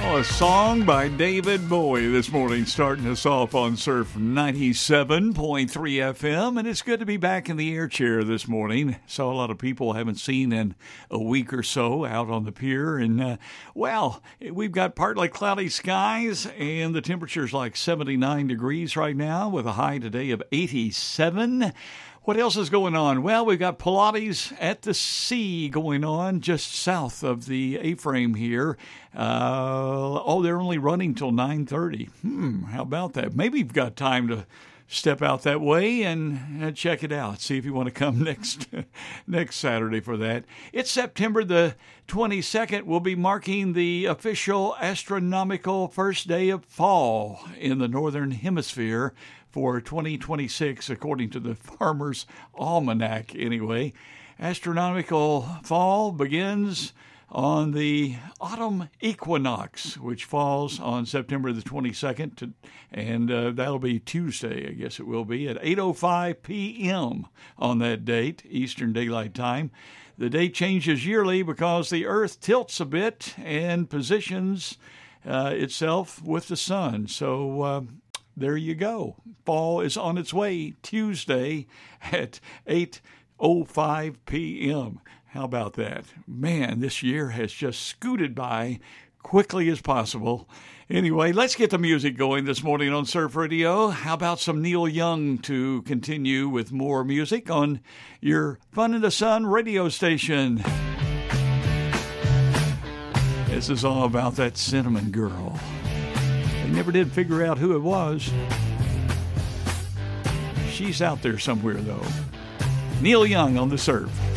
Oh, a song by David Bowie this morning, starting us off on Surf 97.3 FM. And it's good to be back in the air chair this morning. Saw a lot of people I haven't seen in a week or so out on the pier. And, we've got partly cloudy skies, and the temperature's like 79 degrees right now with a high today of 87. What else is going on? Well, we've got Pilates at the Sea going on just south of the A-frame here. They're only running till 9:30. How about that? Maybe you've got time to step out that way and check it out. See if you want to come next Saturday for that. It's September the 22nd. We'll be marking the official astronomical first day of fall in the Northern Hemisphere for 2026, according to the Farmer's Almanac anyway. Astronomical fall begins on the autumn equinox, which falls on September the 22nd, and that'll be Tuesday, I guess it will be, at 8:05 p.m. on that date, Eastern Daylight Time. The date changes yearly because the Earth tilts a bit and positions itself with the sun. So there you go. Fall is on its way Tuesday at 8:05 p.m. How about that? Man, this year has just scooted by quickly as possible. Anyway, let's get the music going this morning on Surf Radio. How about some Neil Young to continue with more music on your Fun in the Sun radio station? This is all about that Cinnamon Girl. I never did figure out who it was. She's out there somewhere, though. Neil Young on the Surf.